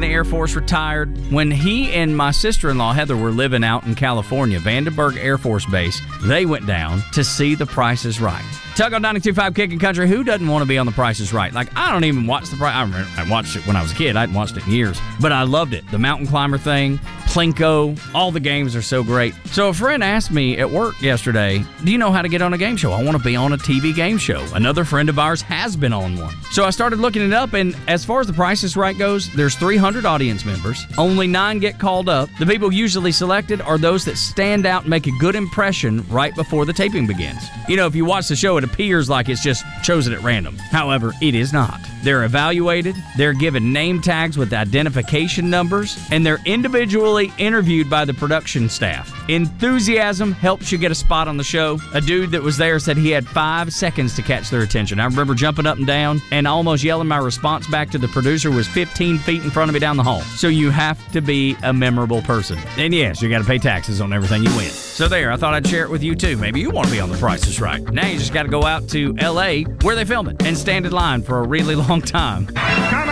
the Air Force, retired. When he and my sister-in-law, Heather, were living out in California, Vandenberg Air Force Base, they went down to see The Price is Right. Tug on 92.5 Kicking Country. Who doesn't want to be on The Price is Right? Like, I don't even watch The Price. I watched it when I was a kid. I hadn't watched it in years. But I loved it. The mountain climber thing, Plinko, all the games are so great. So a friend asked me at work yesterday, do you know how to get on a game show? I want to be on a TV game show. Another friend of ours has been on one. So I started looking it up, and as far as The Price is Right goes, there's 300 audience members. Only 9 get called up. The people usually selected are those that stand out and make a good impression right before the taping begins. You know, if you watch the show, it appears like it's just chosen at random. However, it is not. They're evaluated, they're given name tags with identification numbers, and they're individually interviewed by the production staff. Enthusiasm helps you get a spot on the show. A dude that was there said he had 5 seconds to catch their attention. I remember jumping up and down and almost yelling. My response back to the producer was 15 feet in front of me down the hall. So you have to be a memorable person. And yes, you got to pay taxes on everything you win. So there, I thought I'd share it with you too. Maybe you want to be on The Price is Right. Now you just got to go out to L.A. where they film it and stand in line for a really long time.